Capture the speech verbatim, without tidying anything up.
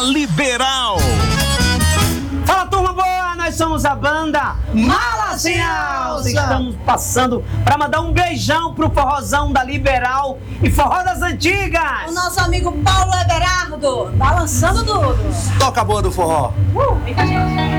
Liberal. Fala, turma boa, nós somos a banda Mala Sem Alça. Estamos passando para mandar um beijão pro forrozão da Liberal e forró das antigas. O nosso amigo Paulo Everardo, balançando tudo. Toca a boa do forró. Uh, vem com a gente.